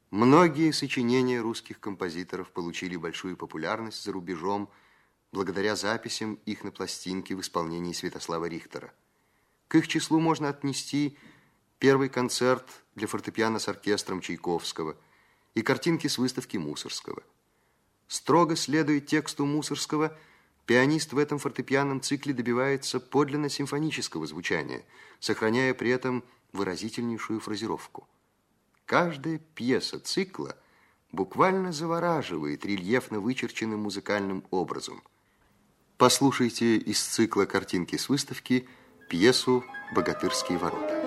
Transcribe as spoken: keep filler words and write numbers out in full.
Многие сочинения русских композиторов получили большую популярность за рубежом благодаря записям их на пластинке в исполнении Святослава Рихтера. К их числу можно отнести первый концерт для фортепиано с оркестром Чайковского и картинки с выставки Мусорского. Строго следуя тексту Мусорского, пианист в этом фортепианном цикле добивается подлинно симфонического звучания, сохраняя при этом выразительнейшую фразировку. Каждая пьеса цикла буквально завораживает рельефно вычерченным музыкальным образом. Послушайте из цикла «Картинки с выставки» пьесу «Богатырские ворота».